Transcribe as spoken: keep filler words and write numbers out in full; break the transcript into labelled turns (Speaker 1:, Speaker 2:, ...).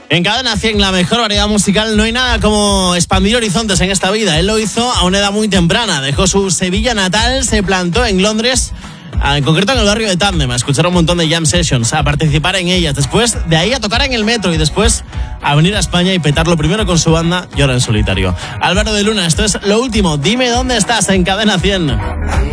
Speaker 1: En Cadena cien, la mejor variedad musical. No hay nada como expandir horizontes en esta vida. Él lo hizo a una edad muy temprana. Dejó su Sevilla natal, se plantó en Londres, en concreto en el barrio de Tándem, a escuchar un montón de jam sessions, a participar en ellas. Después de ahí a tocar en el metro y después a venir a España y petarlo primero con su banda y ahora en solitario. Álvaro de Luna, esto es Lo Último. Dime dónde estás en Cadena cien.